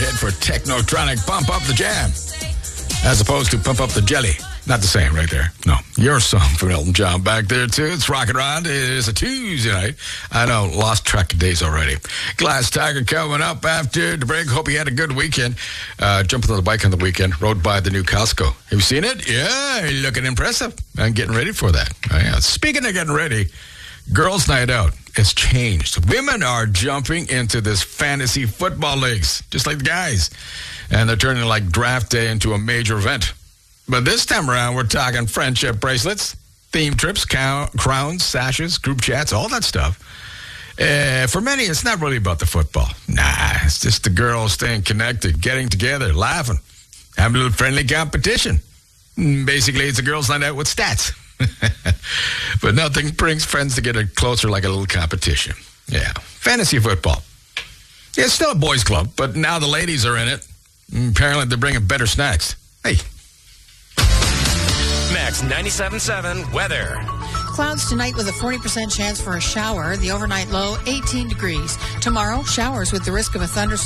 hit for Technotronic, Pump Up the Jam, as opposed to Pump Up the Jelly. Not the same right there. No. Your song from Elton John back there, too. It's Rockin' Rod. It is a Tuesday night. I know, lost track of days already. Glass Tiger coming up after the break. Hope you had a good weekend. Jumping on the bike on the weekend. Rode by the new Costco. Have you seen it? Yeah, looking impressive. I'm getting ready for that. Oh, yeah. Speaking of getting ready, Girls' Night Out has changed. Women are jumping into this fantasy football leagues, just like the guys. And they're turning like draft day into a major event. But this time around, we're talking friendship bracelets, theme trips, crowns, sashes, group chats, all that stuff. For many, it's not really about the football. Nah, it's just the girls staying connected, getting together, laughing, having a little friendly competition. Basically, it's a girls' night out with stats. But nothing brings friends together closer like a little competition. Yeah, fantasy football. Yeah, it's still a boys' club, but now the ladies are in it. Apparently, they're bringing better snacks. Hey. Max 97.7 weather. Clouds tonight with a 40% chance for a shower. The overnight low, 18 degrees. Tomorrow, showers with the risk of a thunderstorm.